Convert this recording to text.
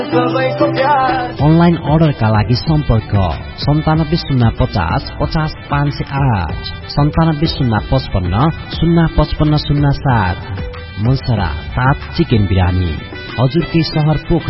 Online अर्डरका लागि सम्पर्क 970550 50508 970550 05507। मलसरा 7 चिकन बिरानी, हजुरकै सहर पोखरा।